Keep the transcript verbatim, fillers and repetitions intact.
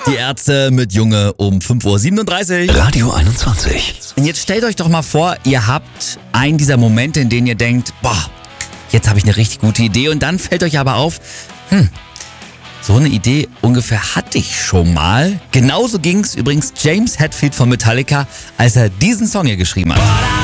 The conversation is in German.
Die Ärzte mit Junge um fünf Uhr siebenunddreißig. Radio einundzwanzig. Und jetzt stellt euch doch mal vor, ihr habt einen dieser Momente, in denen ihr denkt, boah, jetzt habe ich eine richtig gute Idee. Und dann fällt euch aber auf, hm, so eine Idee ungefähr hatte ich schon mal. Genauso ging es übrigens James Hetfield von Metallica, als er diesen Song hier geschrieben hat.